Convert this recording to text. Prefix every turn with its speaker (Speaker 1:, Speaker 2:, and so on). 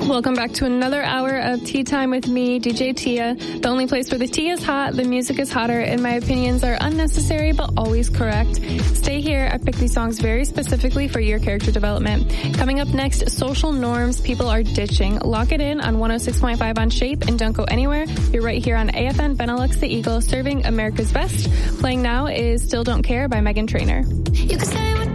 Speaker 1: Welcome back to another hour of Tea Time with me, DJ Tia. The only place where the tea is hot, the music is hotter, and my opinions are unnecessary but always correct. Stay here. I picked these songs very specifically for your character development. Coming up next, social norms people are ditching. Lock it in on 106.5 on Shape and don't go anywhere. You're right here on AFN Benelux the Eagle, serving America's best. Playing now is Still Don't Care by Meghan Trainor.
Speaker 2: You could say